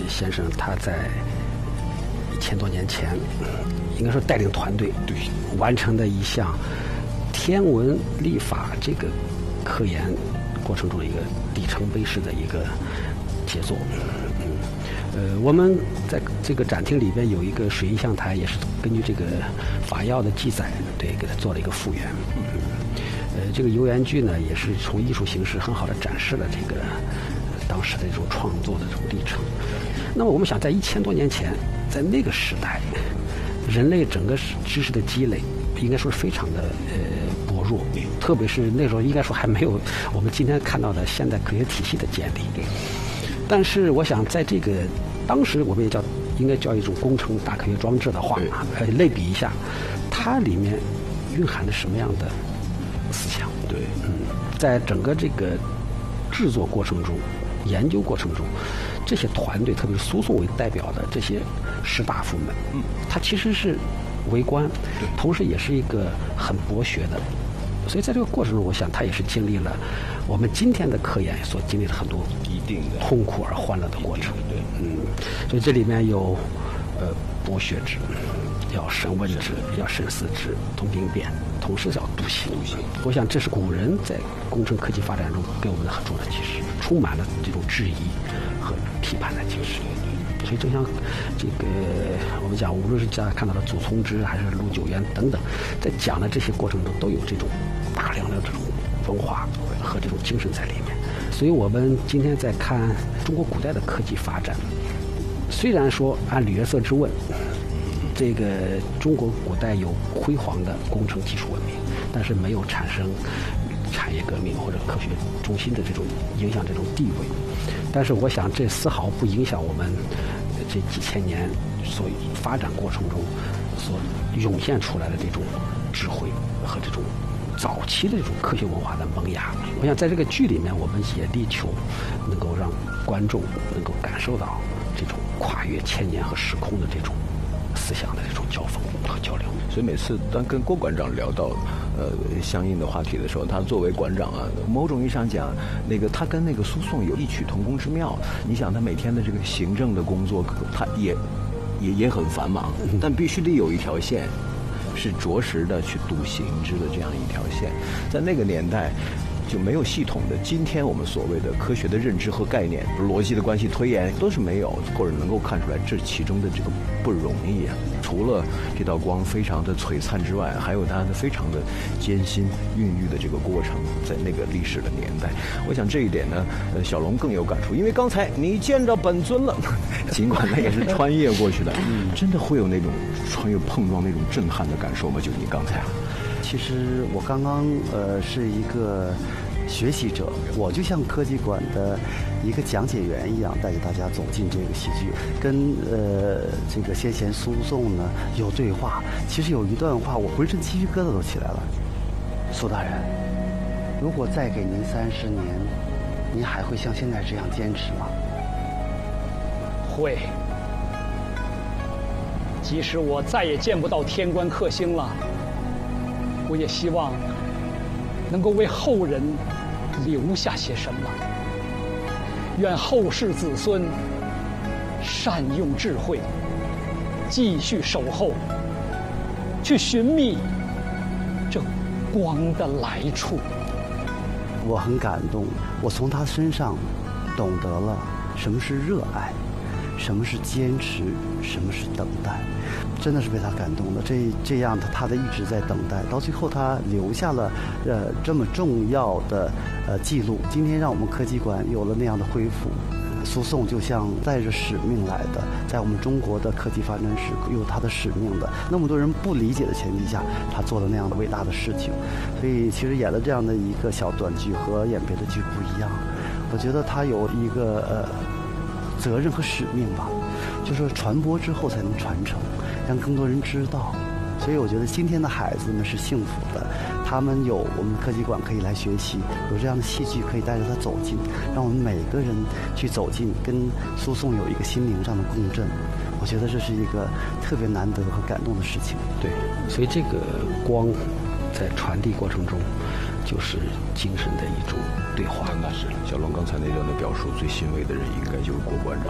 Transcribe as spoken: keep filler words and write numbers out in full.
先生他在一千多年前，应该说带领团队对完成的一项天文历法这个科研过程中的一个里程碑式的一个杰作。嗯，呃，我们在这个展厅里边有一个水印象台，也是根据这个法要的记载，对，给它做了一个复原。嗯，呃，这个游园剧呢，也是从艺术形式很好的展示了这个当时的这种创作的这种历程。那么我们想，在一千多年前，在那个时代，人类整个知识的积累，应该说是非常的呃薄弱，特别是那时候应该说还没有我们今天看到的现代科学体系的建立。但是我想，在这个当时我们也叫应该叫一种工程大科学装置的话，呃，类比一下，它里面蕴含着什么样的思想？对，嗯，在整个这个制作过程中、研究过程中，这些团队，特别是苏颂为代表的这些士大夫们，嗯，他其实是为官，同时也是一个很博学的。所以在这个过程中，我想他也是经历了我们今天的科研所经历的很多一定的痛苦而欢乐的过程。对，嗯，所以这里面有呃博学之，要审问之，要慎思之，通兵变，同时要笃行。我想这是古人在工程科技发展中给我们的很重要的启示，充满了这种质疑和批判的精神。所以就像这个我们讲，无论是大家看到的祖冲之还是陆九渊等等，在讲的这些过程中都有这种大量的这种文化和这种精神在里面。所以我们今天在看中国古代的科技发展，虽然说按吕约瑟之问，这个中国古代有辉煌的工程技术文明，但是没有产生产业革命或者科学中心的这种影响这种地位。但是我想这丝毫不影响我们这几千年所发展过程中所涌现出来的这种智慧和这种早期的这种科学文化的萌芽。我想在这个剧里面，我们也力求能够让观众能够感受到这种跨越千年和时空的这种思想的这种交锋和交流。 所以每次当跟郭馆长聊到呃相应的话题的时候，他作为馆长啊，某种意义上讲，那个他跟那个苏颂有异曲同工之妙。你想，他每天的这个行政的工作，他也也也很繁忙，但必须得有一条线是着实的去笃行之的这样一条线。在那个年代就没有系统的今天我们所谓的科学的认知和概念，比如逻辑的关系推演都是没有，或者能够看出来这其中的这个不容易啊。除了这道光非常的璀璨之外，还有它的非常的艰辛孕育的这个过程，在那个历史的年代，我想这一点呢，呃，小龙更有感触，因为刚才你见着本尊了，尽管那也是穿越过去的，真的会有那种穿越碰撞那种震撼的感受吗？就你刚才。 其实我刚刚呃是一个学习者，我就像科技馆的一个讲解员一样，带着大家走进这个戏剧，跟呃这个先贤苏颂呢有对话。其实有一段话，我浑身鸡皮疙瘩都起来了。苏大人，如果再给您三十年，您还会像现在这样坚持吗？ 会。即使我再也见不到天官克星了，我也希望能够为后人留下些什么。愿后世子孙善用智慧，继续守候，去寻觅这光的来处。 我很感动，我从他身上懂得了什么是热爱，什么是坚持，什么是等待。真的是被他感动的，这这样他他的一直在等待，到最后他留下了呃这么重要的呃记录。今天让我们科技馆有了那样的恢复，苏颂就像带着使命来的，在我们中国的科技发展史有他的使命的。那么多人不理解的前提下，他做了那样的伟大的事情。所以其实演了这样的一个小短剧和演别的剧不一样，我觉得他有一个呃责任和使命吧，就是传播之后才能传承。让更多人知道，所以我觉得今天的孩子们是幸福的，他们有我们科技馆可以来学习，有这样的戏剧可以带着他走进，让我们每个人去走进，跟苏颂有一个心灵上的共振。我觉得这是一个特别难得和感动的事情。 对，所以这个光在传递过程中，就是精神的一种对话。 那是小龙刚才那段的表述，最欣慰的人应该就是郭馆长。